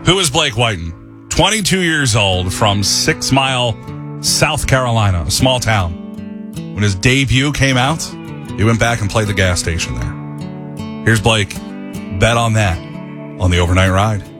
Who is Blake Whiten? 22 years old from 6 Mile, South Carolina, a small town. When his debut came out, he went back and played the gas station there. Here's Blake. Bet on that on the Overnight Ride.